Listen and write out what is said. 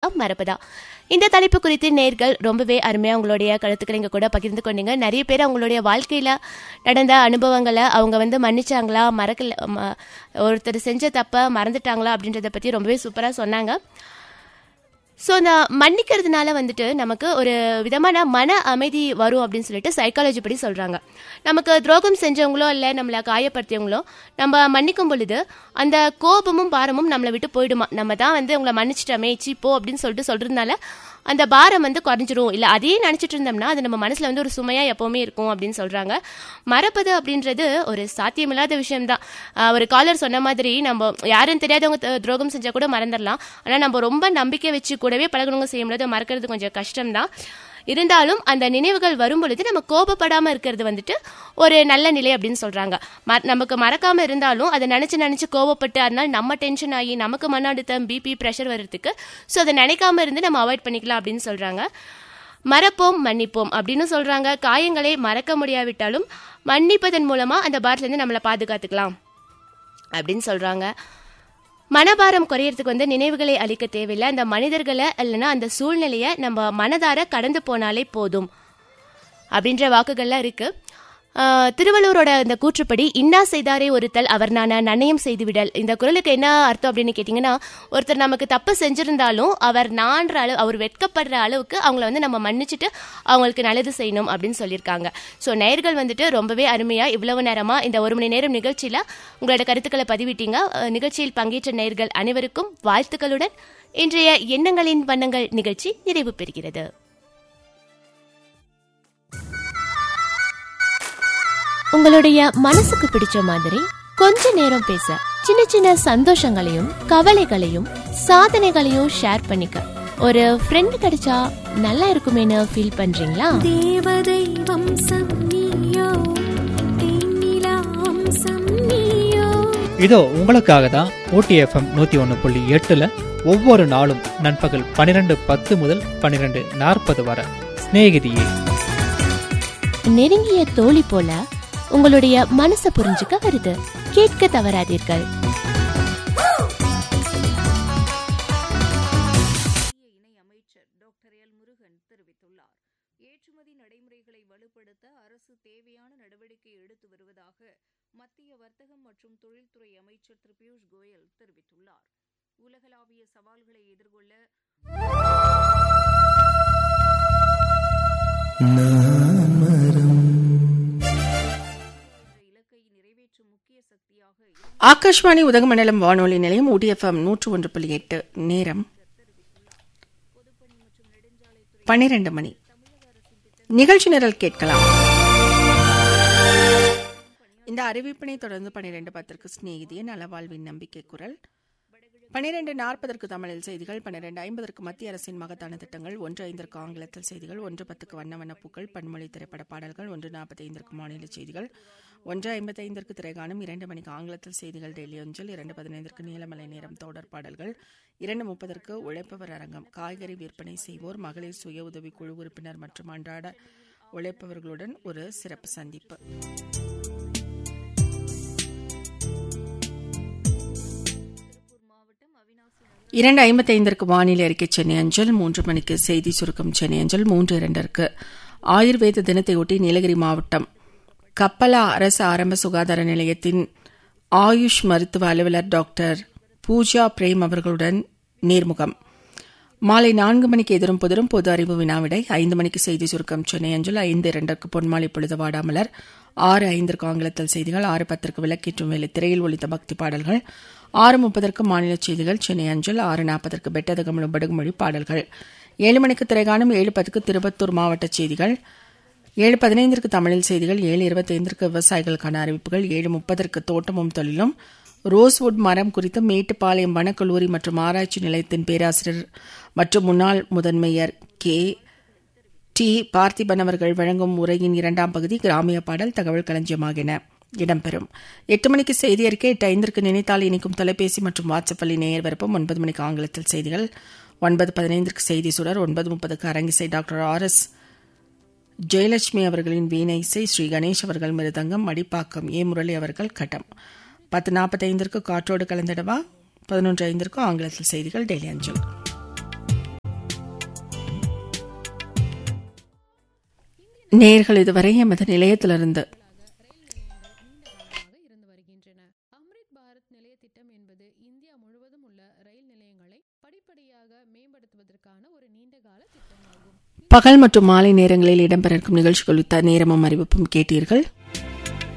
மறப்பதா? இந்த தலைப்பு குறித்து நேர்கள் ரொம்பவே அருமையா உங்களுடைய கருத்துக்களை இங்க கூட பகிர்ந்து கொண்டீங்க. நிறைய பேர் அவங்களுடைய வாழ்க்கையில நடந்த அனுபவங்களை அவங்க மன்னிச்சாங்களா, மறக்கல, ஒருத்தர் செஞ்ச தப்ப மறந்துட்டாங்களா அப்படின்றத பத்தி ரொம்பவே சூப்பரா சொன்னாங்க. ஸோ அந்த மன்னிக்கிறதுனால நமக்கு ஒரு விதமான மன அமைதி வரும் அப்படின்னு சொல்லிட்டு சைக்காலஜி படி சொல்கிறாங்க. நமக்கு துரோகம் செஞ்சவங்களோ இல்லை நம்மளை காயப்படுத்தியவங்களோ நம்ம மன்னிக்கும் பொழுது அந்த கோபமும் பாரமும் நம்மளை விட்டு போயிடுமா. நம்ம தான் உங்களை மன்னிச்சிட்டோமே சீப்போ அப்படின்னு சொல்கிறதுனால அந்த பாரம் குறைஞ்சிரும். இல்லை அதையே நினச்சிட்டு இருந்தோம்னா அது நம்ம மனசில் ஒரு சுமையாக எப்போவுமே இருக்கும் அப்படின்னு சொல்கிறாங்க. மறப்பது அப்படின்றது ஒரு சாத்தியமில்லாத விஷயம்தான். ஒரு காலர் சொன்ன மாதிரி நம்ம யாரும் தெரியாதவங்க துரோகம் செஞ்சால் கூட மறந்துடலாம். ஆனால் நம்ம ரொம்ப நம்பிக்கை வச்சு கூடவே பழகணுங்க செய்யும்போது மறக்கிறது கொஞ்சம் கஷ்டம்தான். இருந்தாலும் அந்த நினைவுகள் வரும் பொழுது நம்ம கோபப்படாமல் இருக்கிறது ஒரு நல்ல நிலை அப்படின்னு சொல்கிறாங்க. நமக்கு மறக்காமல் இருந்தாலும் அதை நினச்சி கோபப்பட்டு அதனால நம்ம டென்ஷன் ஆகி நமக்கு மன அழுத்தம், பிபி, ப்ரெஷர் வர்றதுக்கு ஸோ அதை நினைக்காம இருந்து நம்ம அவாய்ட் பண்ணிக்கலாம் அப்படின்னு சொல்கிறாங்க. மறப்போம் மன்னிப்போம் அப்படின்னு சொல்கிறாங்க. காயங்களை மறக்க முடியாவிட்டாலும் மன்னிப்பதன் மூலமாக அந்த பாரத்துலேருந்து நம்மளை பாதுகாத்துக்கலாம் அப்படின்னு சொல்கிறாங்க. மனபாரம் குறையறதுக்கு நினைவுகளை அளிக்க தேவையில்லை. அந்த மனிதர்களை இல்லைன்னா அந்த சூழ்நிலையை நம்ம மனதார கடந்து போனாலே போதும் அப்படின்ற வாக்குகள்லாம் இருக்கு. திருவள்ளுவரோட இந்த கூற்றுப்படி இன்னா செய்தாரே ஒருத்தல் அவர் நன்னயம் செய்துவிடல். இந்த குறளுக்கு என்ன அர்த்தம் அப்படின்னு கேட்டிங்கன்னா, ஒருத்தர் நமக்கு தப்பு செஞ்சிருந்தாலும் அவர் அவர் வெட்கப்படுற அளவுக்கு அவங்கள நம்ம மன்னிச்சுட்டு அவங்களுக்கு நல்லது செய்யணும் அப்படின்னு சொல்லியிருக்காங்க. ஸோ நேயர்கள் ரொம்பவே அருமையாக இவ்வளவு நேரமாக இந்த 1 மணி நேரம் நிகழ்ச்சியில் உங்களோட கருத்துக்களை பதிவிட்டீங்க. நிகழ்ச்சியில் பங்கேற்ற நேயர்கள் அனைவருக்கும் வாழ்த்துக்களுடன் இன்றைய எண்ணங்களின் வண்ணங்கள் நிகழ்ச்சி நிறைவு பெறுகிறது. உங்களுடைய மனசுக்கு பிடிச்ச மாதிரி கொஞ்ச நேரம் பேச, சின்ன சின்ன சந்தோஷங்களையும் கவலைகளையும் சாதனைகளையும் ஷேர் பண்ணிக்க ஒரு ஃப்ரெண்ட் கிடைச்சா நல்லா இருக்குமேனு ஃபீல் பண்றீங்களா? தேவதை வம்சம் நீயோ, தேனிலா வம்சம் நீயோ. இதோ உங்களுக்காக தான் OTFM 101.8 ஒவ்வொரு நாளும் நண்பகல் 12:10 முதல் 12:40 வரை சிநேகிதியே. நெருங்கிய தோழி போல உங்களுடைய மனசை புரிஞ்சுக்க வருது. கேட்க தவறாதீர்கள். இணை அமைச்சர் டாக்டர் எல் முருகன் தெரிவித்துள்ளார். ஏற்றுமதி நடைமுறைகளை வலுப்படுத்த அரசு தேவையான நடவடிக்கை எடுத்து வருவதாக மத்திய வர்த்தகம் மற்றும் தொழில்துறை அமைச்சர் திரு பியூஷ் கோயல் தெரிவித்துள்ளார். உலகளாவிய சவால்களை எதிர்கொள்ள ஆகாஷ்வாணி உதகமண்டலம் வானொலி நிலையம் OTFM 101.8 நேரம் 12 மணி. நிகழ்ச்சி நிரல் கேட்கலாம். இந்த அறிவிப்பினை தொடர்ந்து 12:10 சிநேகிதிய நலவாழ்வின் நம்பிக்கை குரல், 12:40 தமிழில் செய்திகள், 12:50 மத்திய அரசின் மகத்தான திட்டங்கள், 1:05 ஆங்கிலத்தில் செய்திகள், 1:10 வண்ண வண்ண பூக்கள் பன்மொழி திரைப்பட பாடல்கள், 1:45 மாநில செய்திகள், 1:55 திரைகாணும், 2 மணிக்கு ஆங்கிலத்தில் செய்திகள் டெய்லி அஞ்சல், 2:15 நீலமலை நேரம் தொடர் பாடல்கள், 2:30 உழைப்பவர் அரங்கம், காய்கறி விற்பனை செய்வோர், மகளிர் சுய உதவி குழு உறுப்பினர் மற்றும் அன்றாட உழைப்பவர்களுடன் ஒரு சிறப்பு சந்திப்பு. 2:55 வானிலை அறிக்கை சென்னை அஞ்சல், 3 மணிக்கு செய்தி சுருக்கம் சென்னை அஞ்சல், 3:02 ஆயுர்வேத தினத்தையொட்டி நீலகிரி மாவட்டம் கப்பலா அரசு ஆரம்ப சுகாதார நிலையத்தின் ஆயுஷ் மருத்துவ அலுவலர் டாக்டர் பூஜா பிரேம் அவர்களுடன் நேர்முகம். மாலை 4 மணிக்கு எதிரும் புதிரும் பொது அறிவு வினாவிடை, 5 மணிக்கு செய்தி சுருக்கம் சென்னை அஞ்சல், 5:02 பொன்மாலை பொழுது வாடாமலர், 6:05 ஆங்கிலத்தில் செய்திகள், 6:10 விளக்கேற்றும் வேலை திரையில் ஒலித்த பக்தி பாடல்கள், 6:30 மாநில செய்திகள் சென்னை அஞ்சல், 6:40 பெட்டதகமலும் படுகுமொழி பாடல்கள், 7 மணிக்கு திரைகாணும், 7:10 திருப்பத்தூர் மாவட்ட செய்திகள், 7:15 தமிழில் செய்திகள், 7:25 விவசாயிகளுக்கான அறிவிப்புகள், 7:30 தோட்டமும் தொழிலும், ரோஸ்வுட் மரம் குறித்து மேட்டுப்பாளையம் வனக்கல்லூரி மற்றும் ஆராய்ச்சி நிலையத்தின் பேராசிரியர் மற்றும் முன்னாள் முதன்மையர் KT பார்த்திபன் அவர்கள் வழங்கும் உரையின் 2ஆம் பகுதி கிராமிய பாடல், தகவல் களஞ்சியமாகின இடம்பெறும். 8 மணிக்கு செய்தி அறிக்கை, 8:05 நினைத்தால் இணைக்கும் தொலைபேசி மற்றும் வாட்ஸ்அப் வழி நேயர் விருப்பம், 9 மணிக்கு ஆங்கிலத்தில் செய்திகள், 9:15 செய்தி சுடர், 9:30 அரங்கிசை டாக்டர் RS ஜெயலட்சுமி அவர்களின் வீணை இசை, ஸ்ரீ கணேஷ் அவர்கள் மிருதங்கம், மடிப்பாக்கம் முரளி அவர்கள் கட்டம், 10:45 காற்றோடு கலந்திடவா, 11:05 ஆங்கிலத்தில் செய்திகள் டெய்லி அஞ்சல். நேர்கள் இதுவரை எமது நிலையத்திலிருந்து அம்ரித் பாரத் நிலைய திட்டம் என்பது இந்தியா முழுவதும் உள்ள ரயில் நிலையங்களை படிப்படியாக மேம்படுத்துவதற்கான ஒரு நீண்டகால திட்டமாகும். பகல் மற்றும் மாலை நேரங்களில் இடம்பெற இருக்கும் நிகழ்ச்சி குறித்த நேரமும் அறிவிப்பும் கேட்டீர்கள்.